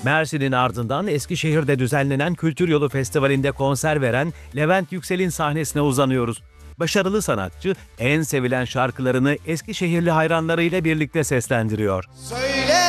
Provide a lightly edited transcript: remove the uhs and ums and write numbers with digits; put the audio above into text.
Mersin'in ardından Eskişehir'de düzenlenen Kültür Yolu Festivali'nde konser veren Levent Yüksel'in sahnesine uzanıyoruz. Başarılı sanatçı en sevilen şarkılarını Eskişehirli hayranlarıyla birlikte seslendiriyor. Söyle